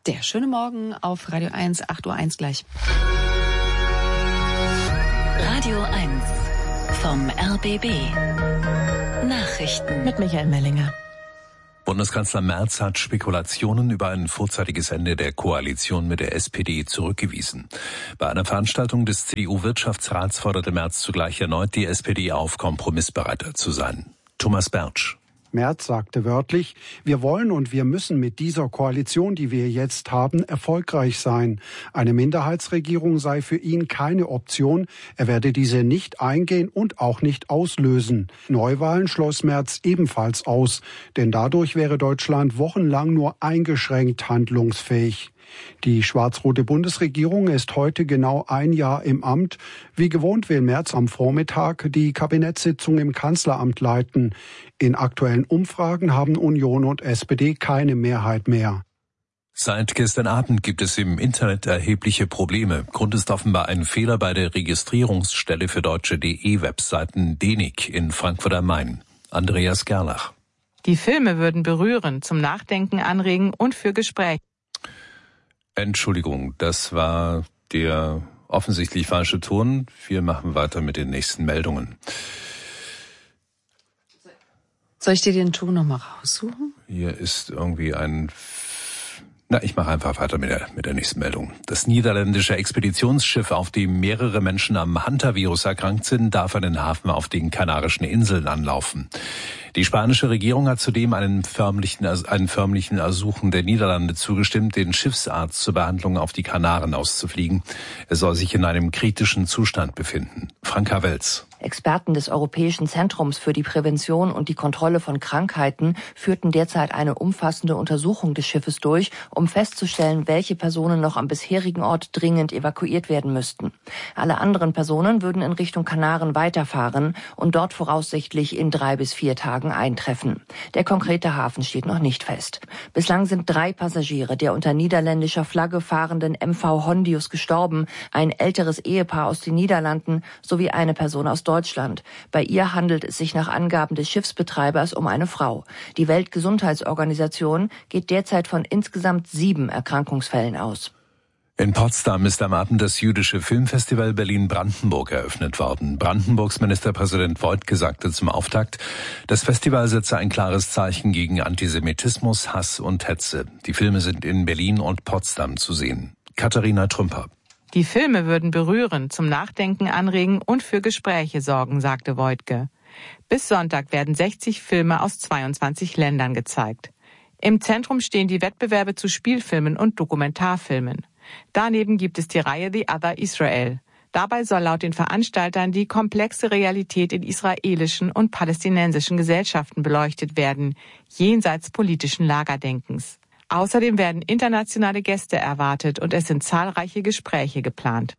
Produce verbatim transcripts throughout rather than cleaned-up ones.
Der schöne Morgen auf Radio eins, acht Uhr eins gleich. Radio eins vom R B B. Nachrichten mit Michael Mellinger. Bundeskanzler Merz hat Spekulationen über ein vorzeitiges Ende der Koalition mit der S P D zurückgewiesen. Bei einer Veranstaltung des C D U-Wirtschaftsrats forderte Merz zugleich erneut die S P D auf, kompromissbereiter zu sein. Thomas Bertsch. Merz sagte wörtlich, wir wollen und wir müssen mit dieser Koalition, die wir jetzt haben, erfolgreich sein. Eine Minderheitsregierung sei für ihn keine Option. Er werde diese nicht eingehen und auch nicht auslösen. Neuwahlen schloss Merz ebenfalls aus, denn dadurch wäre Deutschland wochenlang nur eingeschränkt handlungsfähig. Die schwarz-rote Bundesregierung ist heute genau ein Jahr im Amt. Wie gewohnt will Merz am Vormittag die Kabinettssitzung im Kanzleramt leiten. In aktuellen Umfragen haben Union und S P D keine Mehrheit mehr. Seit gestern Abend gibt es im Internet erhebliche Probleme. Grund ist offenbar ein Fehler bei der Registrierungsstelle für deutsche D E-Webseiten D E N I C in Frankfurt am Main. Andreas Gerlach. Die Filme würden berühren, zum Nachdenken anregen und für Gespräche. Entschuldigung, das war der offensichtlich falsche Ton. Wir machen weiter mit den nächsten Meldungen. Soll ich dir den Ton nochmal raussuchen? Hier ist irgendwie ein... Na, ich mache einfach weiter mit der, mit der nächsten Meldung. Das niederländische Expeditionsschiff, auf dem mehrere Menschen am Hantavirus erkrankt sind, darf an den Hafen auf den Kanarischen Inseln anlaufen. Die spanische Regierung hat zudem einen förmlichen, einen förmlichen Ersuchen der Niederlande zugestimmt, den Schiffsarzt zur Behandlung auf die Kanaren auszufliegen. Er soll sich in einem kritischen Zustand befinden. Franka Welz. Experten des Europäischen Zentrums für die Prävention und die Kontrolle von Krankheiten führten derzeit eine umfassende Untersuchung des Schiffes durch, um festzustellen, welche Personen noch am bisherigen Ort dringend evakuiert werden müssten. Alle anderen Personen würden in Richtung Kanaren weiterfahren und dort voraussichtlich in drei bis vier Tagen eintreffen. Der konkrete Hafen steht noch nicht fest. Bislang sind drei Passagiere der unter niederländischer Flagge fahrenden M V Hondius gestorben, ein älteres Ehepaar aus den Niederlanden sowie eine Person aus Deutschland. Bei ihr handelt es sich nach Angaben des Schiffsbetreibers um eine Frau. Die Weltgesundheitsorganisation geht derzeit von insgesamt sieben Erkrankungsfällen aus. In Potsdam ist am Abend das jüdische Filmfestival Berlin-Brandenburg eröffnet worden. Brandenburgs Ministerpräsident Woidke sagte zum Auftakt, das Festival setze ein klares Zeichen gegen Antisemitismus, Hass und Hetze. Die Filme sind in Berlin und Potsdam zu sehen. Katharina Trümper. Die Filme würden berühren, zum Nachdenken anregen und für Gespräche sorgen, sagte Woidke. Bis Sonntag werden sechzig Filme aus zweiundzwanzig Ländern gezeigt. Im Zentrum stehen die Wettbewerbe zu Spielfilmen und Dokumentarfilmen. Daneben gibt es die Reihe The Other Israel. Dabei soll laut den Veranstaltern die komplexe Realität in israelischen und palästinensischen Gesellschaften beleuchtet werden, jenseits politischen Lagerdenkens. Außerdem werden internationale Gäste erwartet und es sind zahlreiche Gespräche geplant.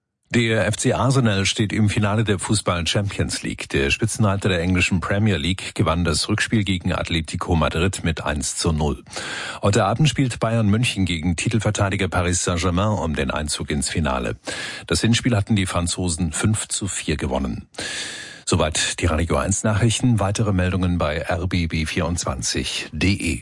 Der F C Arsenal steht im Finale der Fußball-Champions League. Der Spitzenreiter der englischen Premier League gewann das Rückspiel gegen Atletico Madrid mit eins zu null. Heute Abend spielt Bayern München gegen Titelverteidiger Paris Saint-Germain um den Einzug ins Finale. Das Hinspiel hatten die Franzosen fünf zu vier gewonnen. Soweit die Radio eins Nachrichten. Weitere Meldungen bei r b b vierundzwanzig punkt d e.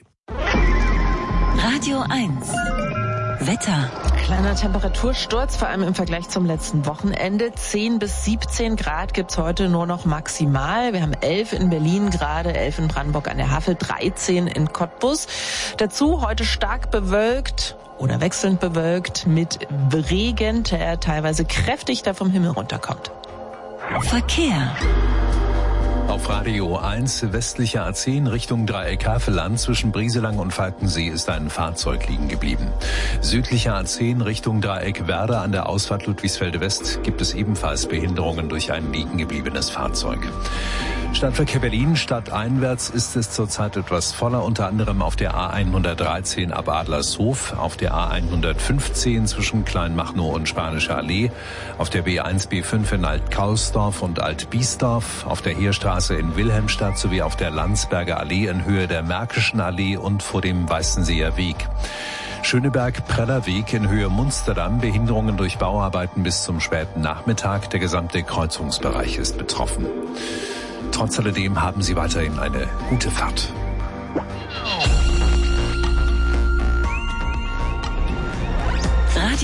Radio eins. Wetter. Kleiner Temperatursturz, vor allem im Vergleich zum letzten Wochenende. zehn bis siebzehn Grad gibt's heute nur noch maximal. Wir haben elf in Berlin gerade, elf in Brandenburg an der Havel, dreizehn in Cottbus. Dazu heute stark bewölkt oder wechselnd bewölkt mit Regen, der teilweise kräftig da vom Himmel runterkommt. Verkehr. Auf Radio eins, westlicher A zehn Richtung Dreieck Havelland, zwischen Brieselang und Falkensee ist ein Fahrzeug liegen geblieben. Südlicher A zehn Richtung Dreieck Werder an der Ausfahrt Ludwigsfelde West gibt es ebenfalls Behinderungen durch ein liegen gebliebenes Fahrzeug. Stadtverkehr Berlin, stadteinwärts ist es zurzeit etwas voller, unter anderem auf der A hundertdreizehn ab Adlershof, auf der A hundertfünfzehn zwischen Kleinmachnow und Spanische Allee, auf der B eins B fünf in Alt-Kaulsdorf und Alt-Biesdorf, auf der Heerstraße in Wilhelmstadt sowie auf der Landsberger Allee in Höhe der Märkischen Allee und vor dem Weißenseer Weg. Schöneberg-Prellerweg in Höhe Munsterdamm, Behinderungen durch Bauarbeiten bis zum späten Nachmittag. Der gesamte Kreuzungsbereich ist betroffen. Trotz alledem haben Sie weiterhin eine gute Fahrt.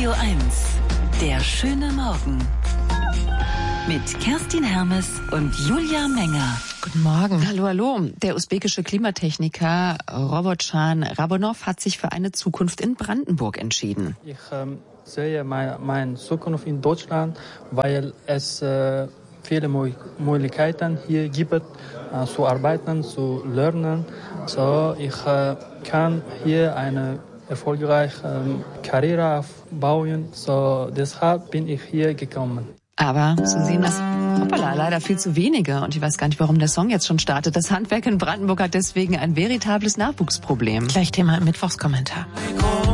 Radio eins, der schöne Morgen. Mit Kerstin Hermes und Julia Menger. Guten Morgen. Hallo, hallo. Der usbekische Klimatechniker Robotschan Rabonov hat sich für eine Zukunft in Brandenburg entschieden. Ich ähm, sehe meine mein Zukunft in Deutschland, weil es äh, viele Mo- Möglichkeiten hier gibt, äh, zu arbeiten, zu lernen. So, ich äh, kann hier eine erfolgreiche ähm, Karriere aufbauen. So, deshalb bin ich hier gekommen. Aber so sehen das hoppala, leider viel zu wenige. Und ich weiß gar nicht, warum der Song jetzt schon startet. Das Handwerk in Brandenburg hat deswegen ein veritables Nachwuchsproblem. Gleich Thema im Mittwochskommentar.